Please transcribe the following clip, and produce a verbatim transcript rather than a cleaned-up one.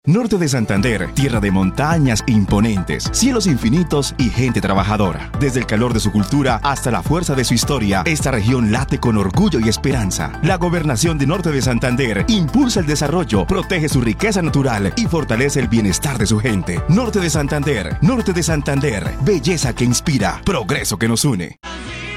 Norte de Santander, tierra de montañas imponentes, cielos infinitos y gente trabajadora. Desde el calor de su cultura hasta la fuerza de su historia, esta región late con orgullo y esperanza. La gobernación de Norte de Santander impulsa el desarrollo, protege su riqueza natural y fortalece el bienestar de su gente. Norte de Santander, Norte de Santander, belleza que inspira, progreso que nos une.